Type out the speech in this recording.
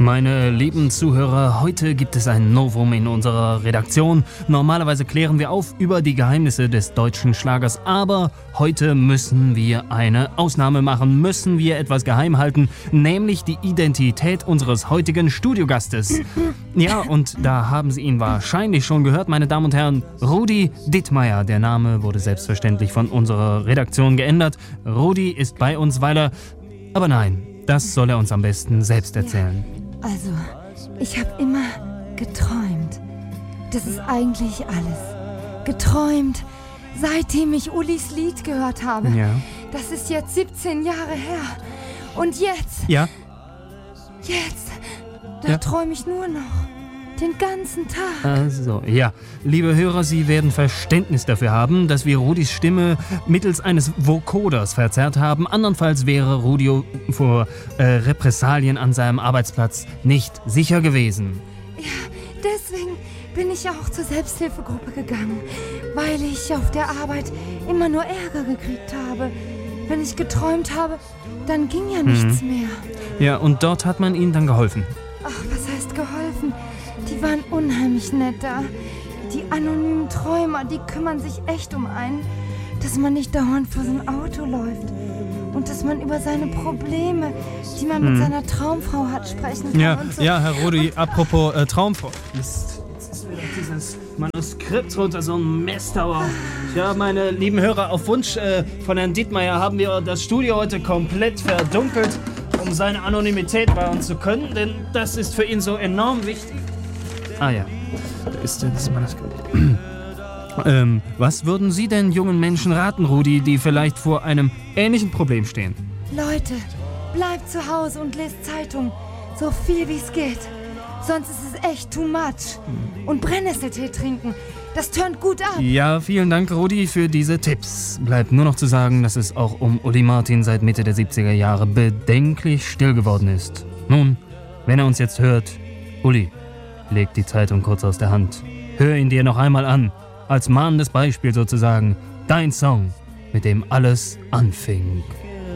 Meine lieben Zuhörer, heute gibt es ein Novum in unserer Redaktion. Normalerweise klären wir auf über die Geheimnisse des deutschen Schlagers, aber heute müssen wir eine Ausnahme machen, müssen wir etwas geheim halten, nämlich die Identität unseres heutigen Studiogastes. Ja, und da haben Sie ihn wahrscheinlich schon gehört, meine Damen und Herren, Rudi Dittmeier. Der Name wurde selbstverständlich von unserer Redaktion geändert. Rudi ist bei uns, weil er... Aber nein, das soll er uns am besten selbst erzählen. Ja, also, ich habe immer geträumt. Das ist eigentlich alles. Geträumt, seitdem ich Ulis Lied gehört habe. Ja. Das ist jetzt 17 Jahre her. Und jetzt... Ja? Da träume ich nur noch. Den ganzen Tag. Also, ja. Liebe Hörer, Sie werden Verständnis dafür haben, dass wir Rudis Stimme mittels eines Vocoders verzerrt haben. Andernfalls wäre Rudi vor Repressalien an seinem Arbeitsplatz nicht sicher gewesen. Ja, deswegen bin ich auch zur Selbsthilfegruppe gegangen. Weil ich auf der Arbeit immer nur Ärger gekriegt habe. Wenn ich geträumt habe, dann ging ja nichts mehr. Ja, und dort hat man Ihnen dann geholfen. Ach, was heißt geholfen? Die waren unheimlich nett da. Die anonymen Träumer, die kümmern sich echt um einen, dass man nicht dauernd vor so ein Auto läuft. Und dass man über seine Probleme, die man mit seiner Traumfrau hat, sprechen kann. Ja, und so. ja, Herr Rudi, apropos Traumfrau. Jetzt ist wieder dieses Manuskript runter, so ein Messdauer. Ja, meine lieben Hörer, auf Wunsch von Herrn Dittmeier haben wir das Studio heute komplett verdunkelt, um seine Anonymität wahren zu können, denn das ist für ihn so enorm wichtig. Ah ja, da ist das Manuskript. Was würden Sie denn jungen Menschen raten, Rudi, die vielleicht vor einem ähnlichen Problem stehen? Leute, bleibt zu Hause und lest Zeitung. So viel wie es geht. Sonst ist es echt too much. Und Brennnesseltee trinken. Das turnt gut ab. Ja, vielen Dank, Rudi, für diese Tipps. Bleibt nur noch zu sagen, dass es auch um Uli Martin seit Mitte der 70er Jahre bedenklich still geworden ist. Nun, wenn er uns jetzt hört, Uli, leg die Zeitung kurz aus der Hand. Hör ihn dir noch einmal an. Als mahnendes Beispiel sozusagen. Dein Song, mit dem alles anfing.